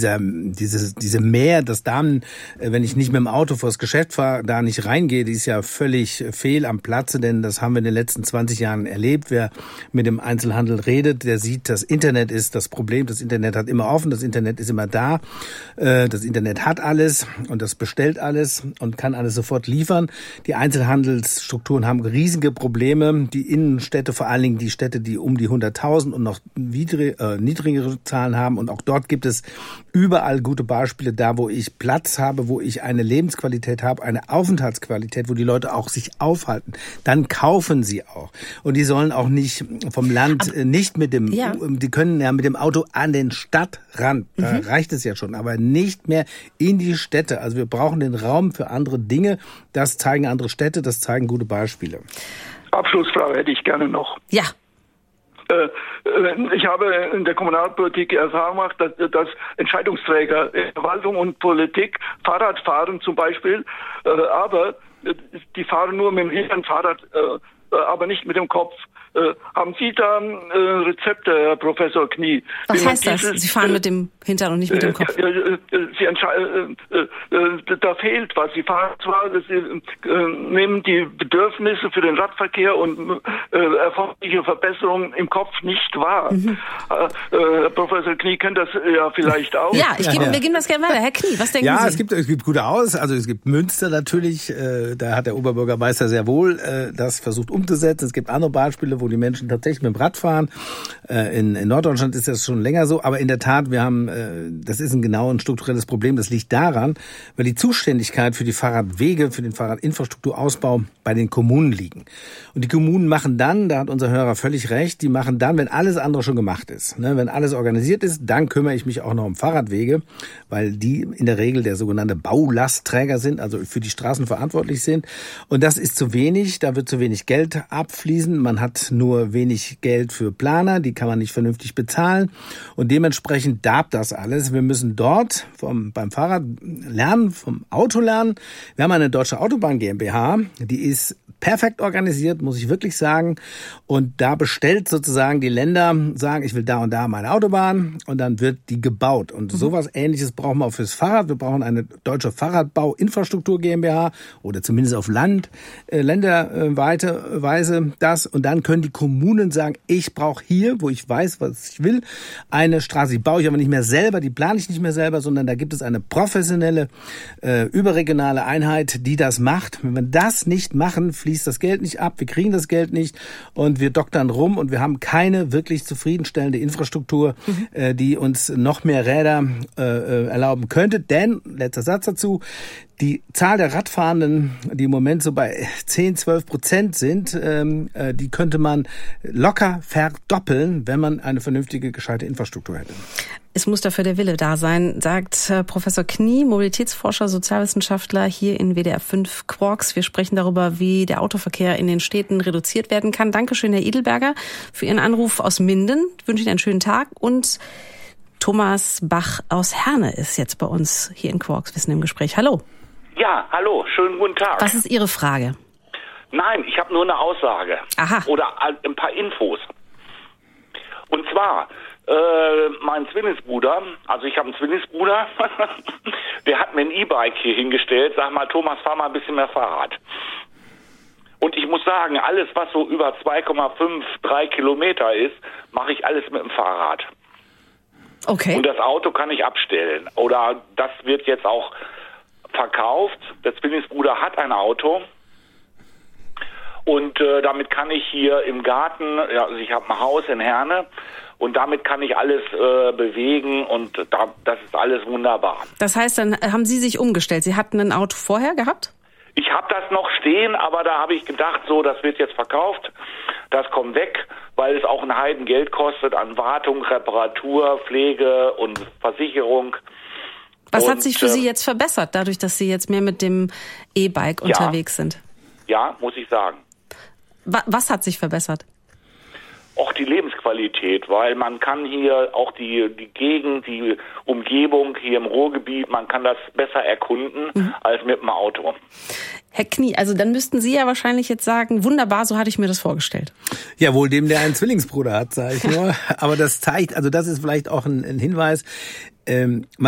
diese Mehr, dass dann, wenn ich nicht mit dem Auto vors Geschäft fahre, da nicht reingehe, die ist ja völlig fehl am Platze, denn das haben wir in den letzten 20 Jahren erlebt. Wer mit dem Einzelhandel redet, der sieht, das Internet ist das Problem. Das Internet hat immer offen, das Internet ist immer da. Das Internet hat alles und das bestellt alles und kann alles sofort liefern. Die Einzelhandelsstrukturen haben riesige Probleme. Die Innenstädte, vor allen Dingen die Städte, die um die 100.000 und noch niedrigere Zahlen haben. Und auch dort gibt es überall gute Beispiele, da wo ich Platz habe, wo ich eine Lebensqualität habe, eine Aufenthaltsqualität, wo die Leute auch sich aufhalten. Dann kaufen sie auch. Und die sollen auch nicht vom Land nicht mit dem, die können ja mit dem Auto an den Stadtrand, da reicht es ja schon, aber nicht mehr in die Städte. Also wir brauchen den Raum für andere Dinge. Das zeigen andere Städte, das zeigen gute Beispiele. Abschlussfrage hätte ich gerne noch. Ja. Ich habe in der Kommunalpolitik Erfahrung gemacht, dass Entscheidungsträger in Verwaltung und Politik Fahrrad fahren zum Beispiel, aber die fahren nur mit dem hinteren Fahrrad, aber nicht mit dem Kopf. Haben Sie da Rezepte, Herr Professor Knie? Was heißt das? Sie fahren mit dem Hintern und nicht mit dem Kopf? Da fehlt was. Sie fahren zwar, Sie nehmen die Bedürfnisse für den Radverkehr und erforderliche Verbesserungen im Kopf nicht wahr. Herr Professor Knie kennt das ja vielleicht auch. Ja, wir geben das gerne weiter. Herr Knie, was denken Sie? Ja, es gibt gute Also es gibt Münster natürlich, da hat der Oberbürgermeister sehr wohl das versucht umzusetzen. Es gibt andere Beispiele, wo die Menschen tatsächlich mit dem Rad fahren. In Norddeutschland ist das schon länger so, aber in der Tat, wir haben, das ist ein strukturelles Problem. Das liegt daran, weil die Zuständigkeit für die Fahrradwege, für den Fahrradinfrastrukturausbau bei den Kommunen liegen. Und die Kommunen machen dann, da hat unser Hörer völlig recht, die machen dann, wenn alles andere schon gemacht ist. Ne, wenn alles organisiert ist, dann kümmere ich mich auch noch um Fahrradwege, weil die in der Regel der sogenannte Baulastträger sind, also für die Straßen verantwortlich sind. Und das ist zu wenig, da wird zu wenig Geld abfließen. Man hat nur wenig Geld für Planer, die kann man nicht vernünftig bezahlen. Und dementsprechend darf das alles. Wir müssen dort beim Fahrrad lernen, vom Auto lernen. Wir haben eine Deutsche Autobahn GmbH, die ist perfekt organisiert, muss ich wirklich sagen. Und da bestellt sozusagen die Länder, sagen, ich will da und da meine Autobahn und dann wird die gebaut. Und sowas Ähnliches brauchen wir auch fürs Fahrrad. Wir brauchen eine Deutsche Fahrradbauinfrastruktur GmbH oder zumindest auf länderweite Weise das. Und dann können die Kommunen sagen, ich brauche hier, wo ich weiß, was ich will, eine Straße. Die baue ich aber nicht mehr selber, die plane ich nicht mehr selber, sondern da gibt es eine professionelle, überregionale Einheit, die das macht. Wenn wir das nicht machen, fließt das Geld nicht ab, wir kriegen das Geld nicht und wir doktern rum und wir haben keine wirklich zufriedenstellende Infrastruktur, die uns noch mehr Räder erlauben könnte. Denn, letzter Satz dazu, die Zahl der Radfahrenden, die im Moment so bei 10-12% sind, die könnte man locker verdoppeln, wenn man eine vernünftige, gescheite Infrastruktur hätte. Es muss dafür der Wille da sein, sagt Professor Knie, Mobilitätsforscher, Sozialwissenschaftler hier in WDR 5 Quarks. Wir sprechen darüber, wie der Autoverkehr in den Städten reduziert werden kann. Dankeschön, Herr Edelberger, für Ihren Anruf aus Minden. Ich wünsche Ihnen einen schönen Tag. Und Thomas Bach aus Herne ist jetzt bei uns hier in Quarks Wissen im Gespräch. Hallo. Ja, hallo, schönen guten Tag. Was ist Ihre Frage? Nein, ich habe nur eine Aussage. Aha. Oder ein paar Infos. Und zwar, mein Zwillingsbruder, also ich habe einen Zwillingsbruder, der hat mir ein E-Bike hier hingestellt. Sag mal, Thomas, fahr mal ein bisschen mehr Fahrrad. Und ich muss sagen, alles, was so über 2,5-3 Kilometer ist, mache ich alles mit dem Fahrrad. Okay. Und das Auto kann ich abstellen. Oder das wird jetzt auch verkauft. Der Zwillingsbruder hat ein Auto. Und damit kann ich hier im Garten, also ich habe ein Haus in Herne, und damit kann ich alles bewegen und das ist alles wunderbar. Das heißt, dann haben Sie sich umgestellt. Sie hatten ein Auto vorher gehabt? Ich habe das noch stehen, aber da habe ich gedacht, so, das wird jetzt verkauft, das kommt weg, weil es auch ein Heidengeld kostet an Wartung, Reparatur, Pflege und Versicherung. Was hat sich für Sie jetzt verbessert, dadurch, dass Sie jetzt mehr mit dem E-Bike unterwegs sind? Ja, muss ich sagen. Was hat sich verbessert? Auch die Lebensqualität, weil man kann hier auch die Gegend, die Umgebung hier im Ruhrgebiet, man kann das besser erkunden als mit dem Auto. Herr Knie, also dann müssten Sie ja wahrscheinlich jetzt sagen, wunderbar, so hatte ich mir das vorgestellt. Ja, wohl dem, der einen Zwillingsbruder hat, sage ich nur. Aber das zeigt, also das ist vielleicht auch ein Hinweis, man